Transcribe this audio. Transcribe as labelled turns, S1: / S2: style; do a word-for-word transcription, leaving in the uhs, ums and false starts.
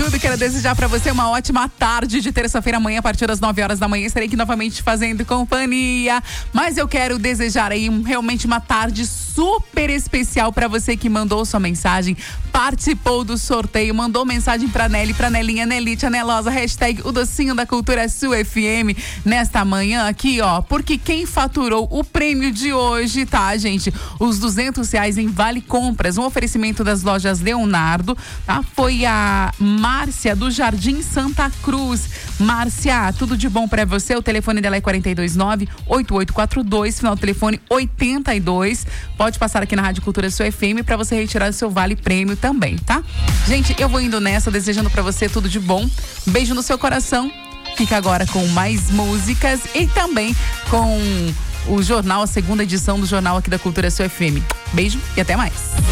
S1: tudo, quero desejar pra você uma ótima tarde de terça-feira. Amanhã, a partir das nove horas da manhã, estarei aqui novamente fazendo companhia. Mas eu quero desejar aí um, realmente uma tarde super especial pra você que mandou sua mensagem, participou do sorteio, mandou mensagem pra Nelly, pra Nelinha, Nelite, Nelosa, hashtag o docinho da cultura é sua F M, nesta manhã aqui, ó, porque quem faturou o prêmio de hoje, tá, gente? Os duzentos reais em Vale Compras, um oferecimento das lojas Leonardo, tá? Foi a Márcia do Jardim Santa Cruz. Márcia, tudo de bom pra você? O telefone dela é quarenta e dois nove, oito oito quatro dois, final do telefone oitenta e dois. Pode passar aqui na Rádio Cultura Sua F M pra você retirar o seu Vale Prêmio também, tá? Gente, eu vou indo nessa, desejando pra você tudo de bom. Beijo no seu coração. Fica agora com mais músicas e também com o jornal, a segunda edição do jornal aqui da Cultura Sua F M. Beijo e até mais.